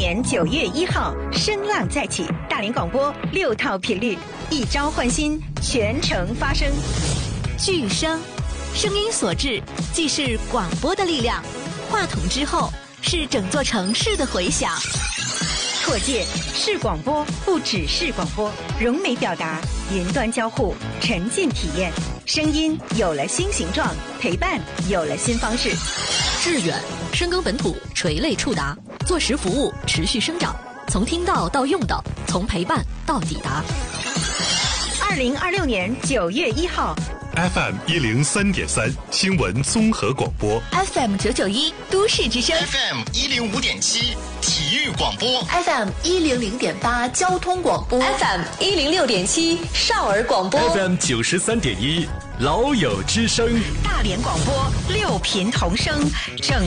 年9月1号，声浪再起，大连广播6套频率，一朝焕新，全程发声。 巨声，声音所致，既是广播的力量，话筒之后是整座城市的回响。 拓界是广播，不只是广播，融媒表达，云端交互，沉浸体验，声音有了新形状，陪伴有了新方式。 致远，深耕本土，垂类触达，做实服务，持续生长，从听到到用到，从陪伴到抵达。 2026年9月1号。 FM 103.3新闻综合广播 ，FM 991都市之声 ，FM 105.7体育广播 ，FM 100.8交通广播 ，FM 106.7少儿广播 ，FM 93.1老友之声， 大连广播6频同声，整